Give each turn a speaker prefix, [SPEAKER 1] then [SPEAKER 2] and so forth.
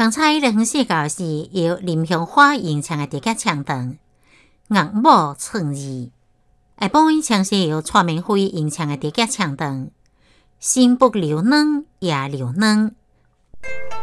[SPEAKER 1] 刚才咧分析到是由林香花演唱的第一唱段《岳母创意》，下半场是由蔡明辉演唱的第一唱段《心不流软也流软》。